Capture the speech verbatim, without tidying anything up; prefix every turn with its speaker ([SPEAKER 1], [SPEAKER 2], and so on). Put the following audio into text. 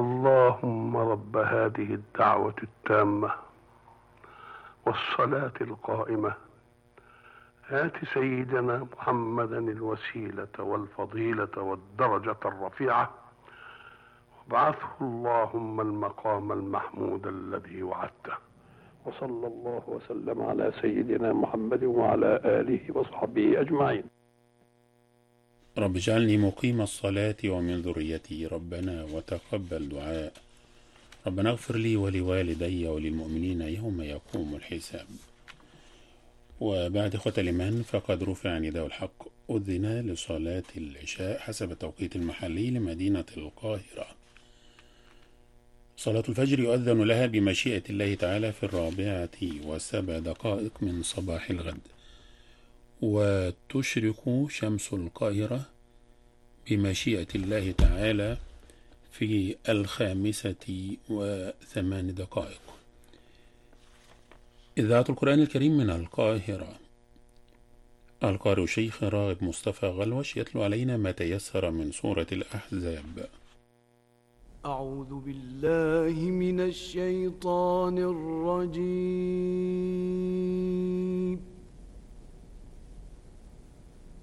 [SPEAKER 1] اللهم رب هذه الدعوة التامة والصلاة القائمة آت سيدنا محمدا الوسيلة والفضيلة والدرجة الرفيعة وابعثه اللهم المقام المحمود الذي وعدته. وصلى الله وسلم على سيدنا محمد وعلى آله وصحبه أجمعين.
[SPEAKER 2] رب اجعلني مقيم الصلاة ومن ذريتي ربنا وتقبل دعاء. ربنا اغفر لي ولوالدي وللمؤمنين يوم يقوم الحساب. وبعد إخوة الإيمان، فقد رفع نداء الحق، أذن لصلاة العشاء حسب التوقيت المحلي لمدينة القاهرة. صلاة الفجر يؤذن لها بمشيئة الله تعالى في الرابعة وسبع دقائق من صباح الغد، وتشرق شمس القاهرة بمشيئة الله تعالى في الخامسة وثمان دقائق. إذاعة القرآن الكريم من القاهرة، القارئ الشيخ راغب مصطفى غلوش يتلو علينا ما تيسر من سورة الأحزاب.
[SPEAKER 3] أعوذ بالله من الشيطان الرجيم.